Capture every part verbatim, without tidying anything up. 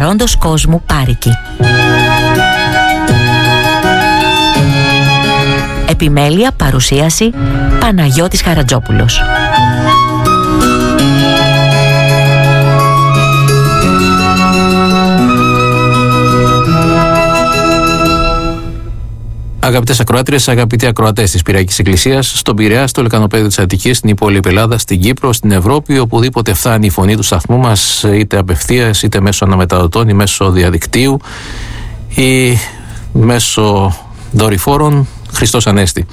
παρόντος κόσμου Πάρικη. Επιμέλεια, παρουσίαση Παναγιώτης Χαρατζόπουλος. Αγαπητές ακροάτριες, αγαπητοί ακροατές της Πειραιακής Εκκλησίας, στον Πειραιά, στο λεκανοπέδιο της Αττικής, στην υπόλοιπη Ελλάδα, στην Κύπρο, στην Ευρώπη, οπουδήποτε φτάνει η φωνή του σταθμού μας, είτε απευθείας, είτε μέσω αναμεταδοτών, ή μέσω διαδικτύου, ή μέσω δορυφόρων, Χριστός Ανέστη.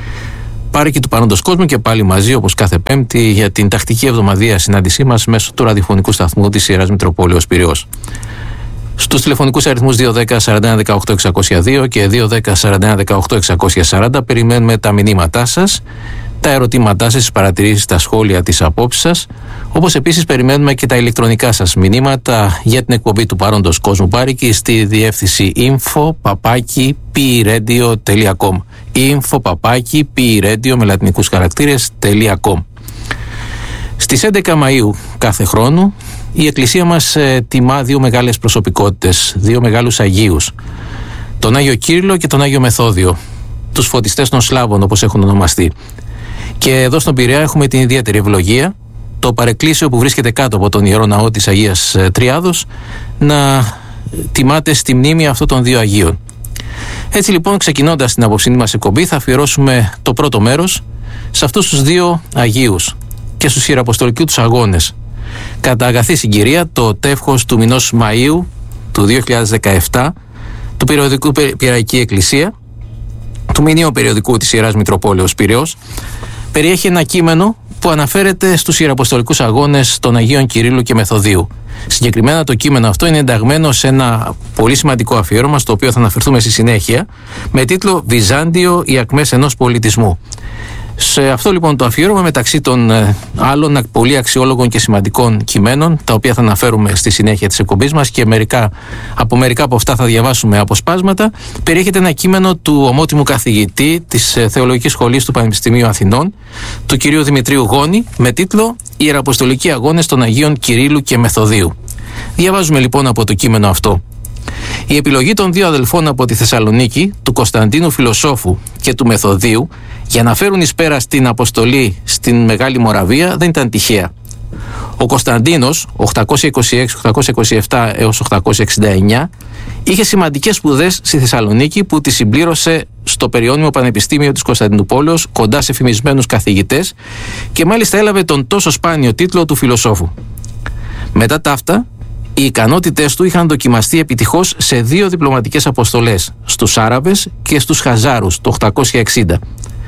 Πάρικη του παρόντος κόσμου και πάλι μαζί, όπως κάθε Πέμπτη, για την τακτική εβδομαδιαία συνάντησή μας μέσω του ραδιοφωνικού σταθμού της Ιεράς Μητροπόλεως Πειραιώς. Στους τηλεφωνικούς αριθμούς δύο ένα μηδέν ένα ένα οκτώ εξακόσια δύο και δύο ένα μηδέν ένα ένα οκτώ εξακόσια σαράντα περιμένουμε τα μηνύματά σας, τα ερωτήματά σας, τις παρατηρήσεις, τα σχόλια, τις απόψεις σας, όπως επίσης περιμένουμε και τα ηλεκτρονικά σας μηνύματα για την εκπομπή του παρόντος κόσμου Πάρικη στη διεύθυνση info παπάκι piradio τελεία com info παπάκι piradio με λατινικούς χαρακτήρες .com. Στις έντεκα Μαΐου κάθε χρόνο η Εκκλησία μας ε, τιμά δύο μεγάλες προσωπικότητες, δύο μεγάλους Αγίους, τον Άγιο Κύριλλο και τον Άγιο Μεθόδιο, τους φωτιστές των Σλάβων όπως έχουν ονομαστεί. Και εδώ στον Πειραιά έχουμε την ιδιαίτερη ευλογία, το παρεκκλήσιο που βρίσκεται κάτω από τον Ιερό Ναό της Αγίας Τριάδος, να τιμάται στη μνήμη αυτών των δύο Αγίων. Έτσι λοιπόν, ξεκινώντας την απόψινή μας εκπομπή, θα αφιερώσουμε το πρώτο μέρος σε αυτούς τους δύο Αγίους και στους ιεραποστολικούς τους αγώνες. Κατά αγαθή συγκυρία, το τεύχος του μηνός Μαΐου του δύο χιλιάδες δεκαεπτά του περιοδικού Πειραιακή Εκκλησία, του μηνύου περιοδικού της Ιεράς Μητροπόλεως Πειραιώς, περιέχει ένα κείμενο που αναφέρεται στους ιεραποστολικούς αγώνες των Αγίων Κυρίλλου και Μεθοδίου. Συγκεκριμένα το κείμενο αυτό είναι ενταγμένο σε ένα πολύ σημαντικό αφιέρωμα, στο οποίο θα αναφερθούμε στη συνέχεια, με τίτλο «Βυζάντιο, οι ακμές ενός πολιτισμού». Σε αυτό λοιπόν το αφιέρωμα, μεταξύ των ε, άλλων πολύ αξιόλογων και σημαντικών κειμένων, τα οποία θα αναφέρουμε στη συνέχεια της εκπομπής μας και μερικά, από μερικά από αυτά θα διαβάσουμε αποσπάσματα, περιέχεται ένα κείμενο του ομότιμου καθηγητή της ε, Θεολογικής Σχολής του Πανεπιστημίου Αθηνών, του κυρίου Δημητρίου Γόνη, με τίτλο «Ιεραποστολικοί αγώνες των Αγίων Κυρίλλου και Μεθοδίου». Διαβάζουμε λοιπόν από το κείμενο αυτό. Η επιλογή των δύο αδελφών από τη Θεσσαλονίκη, του Κωνσταντίνου Φιλοσόφου και του Μεθοδίου, για να φέρουν εις πέρα στην αποστολή στην Μεγάλη Μοραβία δεν ήταν τυχαία. Ο Κωνσταντίνος, οκτακόσια είκοσι έξι με οκτακόσια είκοσι επτά έως οκτακόσια εξήντα εννιά, είχε σημαντικές σπουδές στη Θεσσαλονίκη που τη συμπλήρωσε στο Περιώνυμο Πανεπιστήμιο της Κωνσταντινούπολεως κοντά σε φημισμένους καθηγητές και μάλιστα έλαβε τον τόσο σπάνιο τίτλο του Φιλοσόφου. Μετά ταύτα, οι ικανότητες του είχαν δοκιμαστεί επιτυχώς σε δύο διπλωματικές αποστολές, στους Άραβες και στους Χαζάρους το οκτακόσια εξήντα.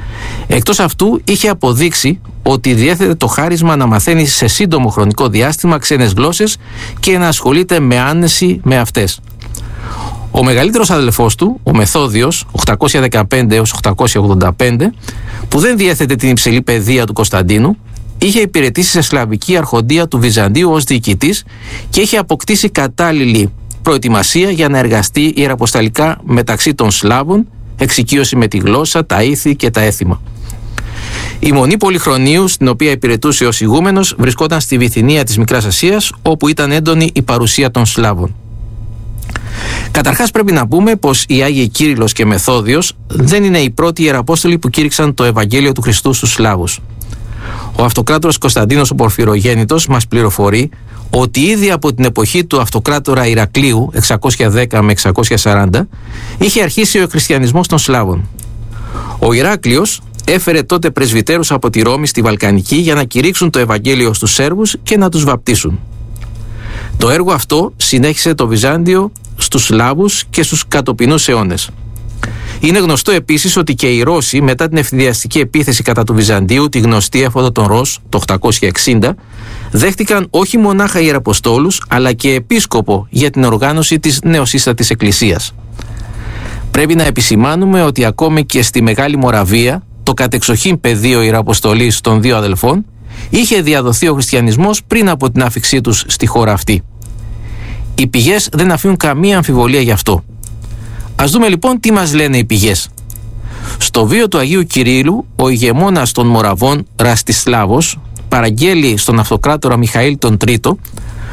Εκτός αυτού, είχε αποδείξει ότι διέθετε το χάρισμα να μαθαίνει σε σύντομο χρονικό διάστημα ξένες γλώσσες και να ασχολείται με άνεση με αυτές. Ο μεγαλύτερος αδελφός του, ο Μεθόδιος, οκτακόσια δεκαπέντε έως οκτακόσια ογδόντα πέντε, που δεν διέθετε την υψηλή παιδεία του Κωνσταντίνου, είχε υπηρετήσει σε σλαβική αρχοντία του Βυζαντίου ως διοικητής και είχε αποκτήσει κατάλληλη προετοιμασία για να εργαστεί ιεραποσταλικά μεταξύ των Σλάβων, εξοικείωση με τη γλώσσα, τα ήθη και τα έθιμα. Η Μονή Πολυχρονίου, στην οποία υπηρετούσε ως ηγούμενος, βρισκόταν στη Βυθινία της Μικράς Ασίας, όπου ήταν έντονη η παρουσία των Σλάβων. Καταρχάς πρέπει να πούμε πως οι Άγιοι Κύριλλος και Μεθόδιος δεν είναι οι πρώτοι ιεραπόστολοι που κήρυξαν το Ευαγγέλιο του Χριστού στους Σλάβους. Ο αυτοκράτορας Κωνσταντίνος ο Πορφυρογέννητος μας πληροφορεί ότι ήδη από την εποχή του αυτοκράτορα Ηρακλείου εξακόσια δέκα με εξακόσια σαράντα είχε αρχίσει ο χριστιανισμός των Σλάβων. Ο Ηράκλειος έφερε τότε πρεσβυτέρους από τη Ρώμη στη Βαλκανική για να κηρύξουν το Ευαγγέλιο στους Σέρβους και να τους βαπτίσουν. Το έργο αυτό συνέχισε το Βυζάντιο στους Σλάβους και στους κατοπινούς αιώνες. Είναι γνωστό επίσης ότι και οι Ρώσοι, μετά την ευθυδιαστική επίθεση κατά του Βυζαντίου, τη γνωστή έφοδο των Ρώσ το οκτακόσια εξήντα, δέχτηκαν όχι μονάχα ιεραποστόλους αλλά και επίσκοπο για την οργάνωση της νεοσύστατης εκκλησίας. Πρέπει να επισημάνουμε ότι ακόμη και στη Μεγάλη Μοραβία, το κατεξοχήν πεδίο ιεραποστολής των δύο αδελφών, είχε διαδοθεί ο χριστιανισμός πριν από την άφιξή τους στη χώρα αυτή. Οι πηγές δεν αφήνουν καμία αμφιβολία γι' αυτό. Ας δούμε λοιπόν τι μας λένε οι πηγές. Στο βίο του Αγίου Κυρίλλου, ο ηγεμόνας των Μοραβών Ραστισλάβος παραγγέλει στον αυτοκράτορα Μιχαήλ τον Τρίτο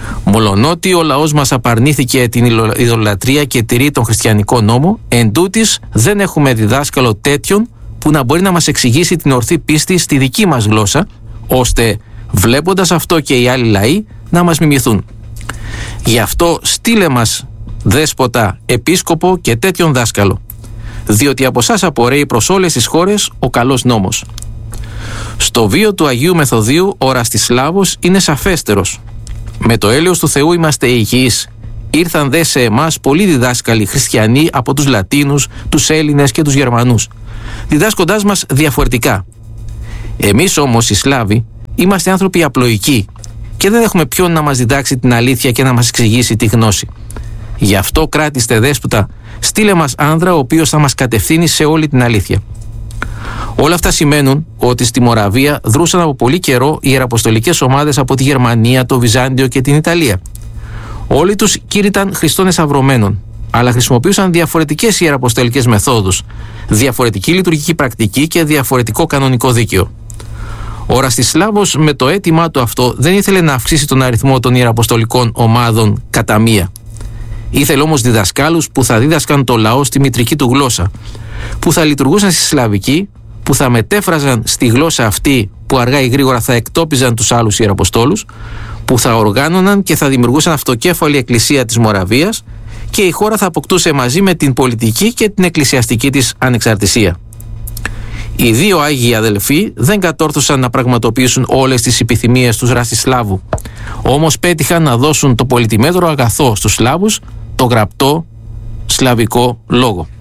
Μολονότι ο λαός μας απαρνήθηκε την ειδωλατρία και τηρεί τον χριστιανικό νόμο, εντούτοις δεν έχουμε διδάσκαλο τέτοιον που να μπορεί να μας εξηγήσει την ορθή πίστη στη δική μας γλώσσα, ώστε βλέποντας αυτό και οι άλλοι λαοί να μας μιμηθούν. Γι' αυτό στείλε μας δέσποτα, επίσκοπο και τέτοιον δάσκαλο, διότι από εσάς απορρέει προς όλες τις χώρες ο καλός νόμος. Στο βίο του Αγίου Μεθοδίου ο Ραστισλάβος είναι σαφέστερος. Με το έλεος του Θεού είμαστε υγιείς. Ήρθαν δε σε εμάς πολλοί διδάσκαλοι χριστιανοί από τους Λατίνους, τους Έλληνες και τους Γερμανούς, διδάσκοντάς μας διαφορετικά. Εμείς όμως οι Σλάβοι είμαστε άνθρωποι απλοϊκοί και δεν έχουμε ποιον να μας διδάξει την αλήθεια και να μας εξηγήσει τη γνώση. Γι' αυτό κράτηστε δέσποτα, στείλε μας άνδρα ο οποίος θα μας κατευθύνει σε όλη την αλήθεια. Όλα αυτά σημαίνουν ότι στη Μοραβία δρούσαν από πολύ καιρό οι ιεραποστολικές ομάδες από τη Γερμανία, το Βυζάντιο και την Ιταλία. Όλοι τους κήρυταν Χριστόν εσαυρωμένων, αλλά χρησιμοποιούσαν διαφορετικές ιεραποστολικές μεθόδους, διαφορετική λειτουργική πρακτική και διαφορετικό κανονικό δίκαιο. Ο Ραστισλάβος με το αίτημά του αυτό δεν ήθελε να αυξήσει τον αριθμό των ιεραποστολικών ομάδων κατά μία. Ήθελε όμως διδασκάλους που θα δίδασκαν το λαό στη μητρική του γλώσσα, που θα λειτουργούσαν στη σλαβική, που θα μετέφραζαν στη γλώσσα αυτή που αργά ή γρήγορα θα εκτόπιζαν τους άλλους ιεραποστόλους, που θα οργάνωναν και θα δημιουργούσαν αυτοκέφαλη εκκλησία της Μοραβίας και η χώρα θα αποκτούσε μαζί με την πολιτική και την εκκλησιαστική της ανεξαρτησία. Οι δύο Άγιοι αδελφοί δεν κατόρθωσαν να πραγματοποιήσουν όλες τις επιθυμίες του Ραστισλάβου, όμως πέτυχαν να δώσουν το πολυτιμότερο αγαθό στους Σλάβους, το γραπτό σλαβικό λόγο.